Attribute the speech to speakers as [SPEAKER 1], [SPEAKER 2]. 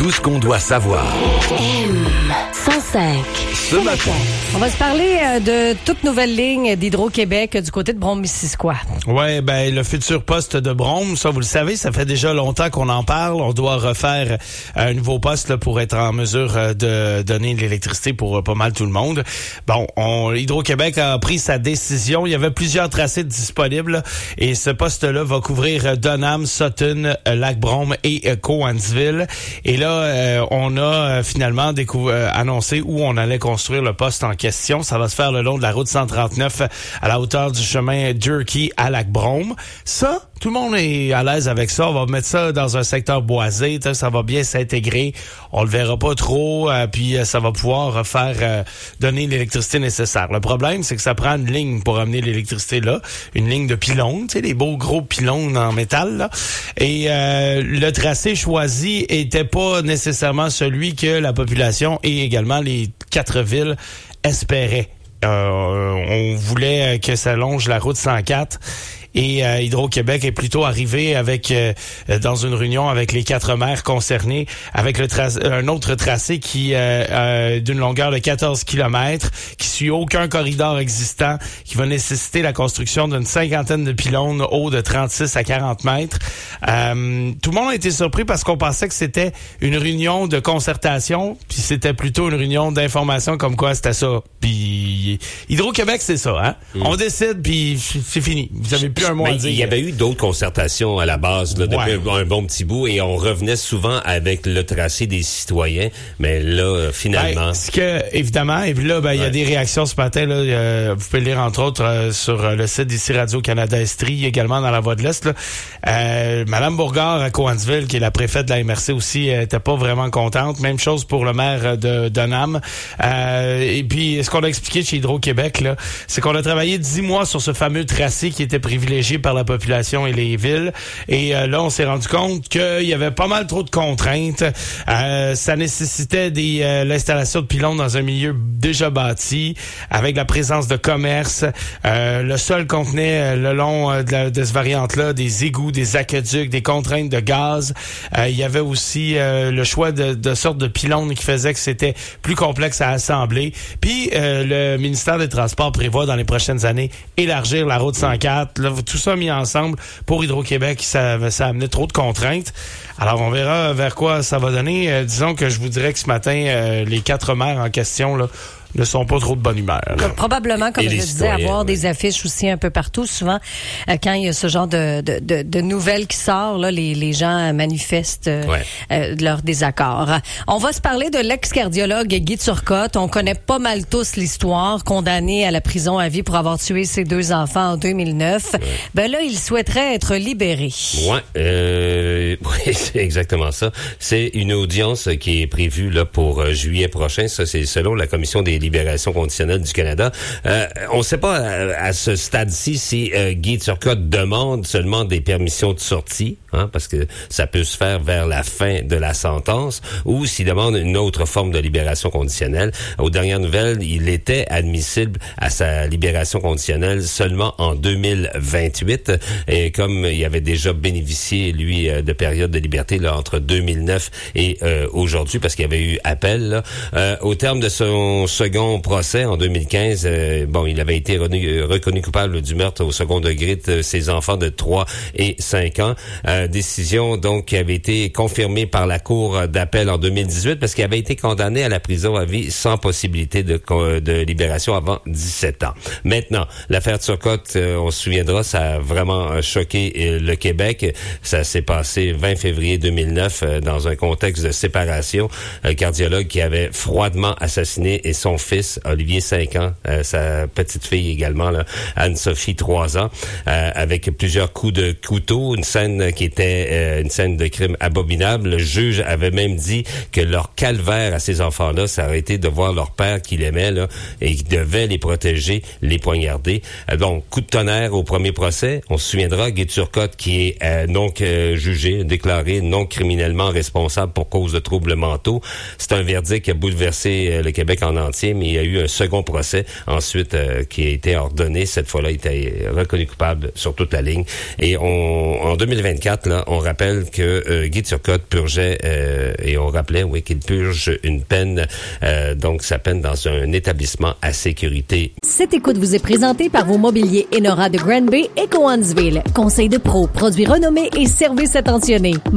[SPEAKER 1] Tout ce qu'on doit savoir.
[SPEAKER 2] M105.
[SPEAKER 1] Ce matin.
[SPEAKER 3] On va se parler de toute nouvelle ligne d'Hydro-Québec du côté de Brome-Missisquoi.
[SPEAKER 4] Ouais, ben le futur poste de Brome, ça vous le savez, ça fait déjà longtemps qu'on en parle. On doit refaire un nouveau poste là, pour être en mesure de donner de l'électricité pour pas mal tout le monde. Bon, Hydro-Québec a pris sa décision. Il y avait plusieurs tracés disponibles et ce poste-là va couvrir Dunham, Sutton, Lac-Brome et Cowansville. Et là, on a finalement annoncé où on allait construire le poste en question. Ça va se faire le long de la route 139 à la hauteur du chemin Durkee à Lac-Brome. Ça, tout le monde est à l'aise avec ça. On va mettre ça dans un secteur boisé. Ça va bien s'intégrer. On le verra pas trop. Puis ça va pouvoir donner l'électricité nécessaire. Le problème, c'est que ça prend une ligne pour amener l'électricité là. Une ligne de pylônes. Tu sais, les beaux gros pylônes en métal. Là. Et le tracé choisi était pas nécessairement celui que la population et également les 4 villes espéraient. On voulait que ça longe la route 104. Et Hydro-Québec est plutôt arrivé avec dans une réunion avec les 4 maires concernés avec un autre tracé qui d'une longueur de 14 km, qui suit aucun corridor existant, qui va nécessiter la construction d'une 50aine de pylônes hauts de 36 à 40 mètres. Tout le monde a été surpris parce qu'on pensait que c'était une réunion de concertation, puis c'était plutôt une réunion d'information comme quoi c'était ça. Puis Hydro-Québec, c'est ça, hein? On décide, puis c'est fini. Vous avez plus un mot à dire.
[SPEAKER 5] Il y avait eu d'autres concertations à la base là, depuis un bon petit bout et on revenait souvent avec le tracé des citoyens, mais là, finalement...
[SPEAKER 4] Parce que, évidemment, et puis là, il y a des réactions ce matin, là, vous pouvez lire entre autres sur le site d'ici Radio-Canada Estrie, également dans la Voix de l'Est, là. Madame Bourgard à Cowansville, qui est la préfète de la MRC aussi, était pas vraiment contente. Même chose pour le maire de Dunham. Et puis, ce qu'on a expliqué chez Hydro-Québec, là, c'est qu'on a travaillé 10 mois sur ce fameux tracé qui était privilégié par la population et les villes. Et là, on s'est rendu compte qu'il y avait pas mal trop de contraintes. Ça nécessitait l'installation de pylônes dans un milieu déjà bâti, avec la présence de commerce. Le sol contenait, le long de ce variante-là, des égouts, des aqueducs, des contraintes de gaz. Il y avait aussi le choix de sortes de pylônes qui faisait que c'était plus complexe à assembler. Puis, le ministère des Transports prévoit dans les prochaines années élargir la route 104. Là, tout ça mis ensemble pour Hydro-Québec, ça amenait trop de contraintes. Alors, on verra vers quoi ça va donner. Disons que je vous dirais que ce matin, les 4 maires en question, là, ne sont pas trop de bonne humeur.
[SPEAKER 3] Probablement, comme je disais, avoir des affiches aussi un peu partout. Souvent, quand il y a ce genre de nouvelles qui sort, là, les gens manifestent leur désaccord. On va se parler de l'ex-cardiologue Guy Turcotte. On connaît pas mal tous l'histoire, condamné à la prison à vie pour avoir tué ses 2 enfants en 2009. Ben là, il souhaiterait être libéré.
[SPEAKER 5] Oui, c'est exactement ça. C'est une audience qui est prévue là pour juillet prochain. Ça, c'est selon la Commission des libération conditionnelle du Canada. On ne sait pas à ce stade-ci si Guy Turcotte demande seulement des permissions de sortie, parce que ça peut se faire vers la fin de la sentence, ou s'il demande une autre forme de libération conditionnelle. Aux dernières nouvelles, il était admissible à sa libération conditionnelle seulement en 2028, et comme il avait déjà bénéficié, lui, de périodes de liberté là, entre 2009 et aujourd'hui, parce qu'il y avait eu appel, là, au terme de son second procès en 2015, il avait été reconnu coupable du meurtre au second degré de ses enfants de 3 et 5 ans. Décision donc qui avait été confirmée par la Cour d'appel en 2018 parce qu'il avait été condamné à la prison à vie sans possibilité de libération avant 17 ans. Maintenant, l'affaire Turcotte, on se souviendra, ça a vraiment choqué le Québec. Ça s'est passé 20 février 2009 dans un contexte de séparation. Un cardiologue qui avait froidement assassiné et son fils, Olivier, 5 ans, sa petite fille également, là, Anne-Sophie, 3 ans, avec plusieurs coups de couteau, une scène qui était une scène de crime abominable. Le juge avait même dit que leur calvaire à ces enfants-là, ça aurait été de voir leur père qu'il aimait là, et qui devait les protéger, les poignarder. Donc, coup de tonnerre au premier procès. On se souviendra, Guy Turcotte, qui est donc jugé, déclaré déclaré non criminellement responsable pour cause de troubles mentaux. C'est un verdict qui a bouleversé le Québec en entier, mais il y a eu un second procès ensuite qui a été ordonné. Cette fois-là, il était reconnu coupable sur toute la ligne. Et en 2024, là, on rappelle que Guy Turcotte purgeait, et on rappelait, oui, qu'il purge une peine, donc sa peine dans un établissement à sécurité.
[SPEAKER 2] Cette écoute vous est présentée par vos mobiliers Enora de Granby et Cowansville. Conseil de pro, produits renommés et services attentionnés.